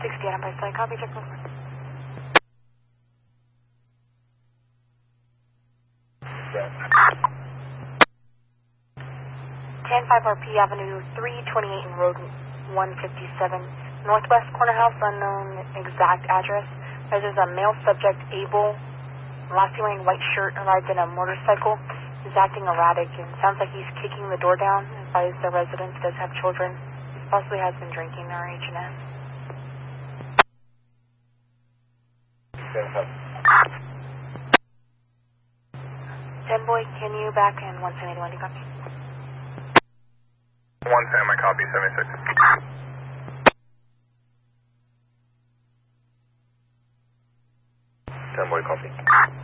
60 Adam by Site, copy, check. 10-5 RP Avenue 328 and Road 157, Northwest Corner House, unknown exact address. There's a male subject, Abel, last wearing white shirt, rides in a motorcycle. He's acting erratic and sounds like he's kicking the door down. Advised the residence does have children. He possibly has been drinking or H&M. 10 boy, can you back in 171, copy? 110, my copy, 76. 10 boy, copy.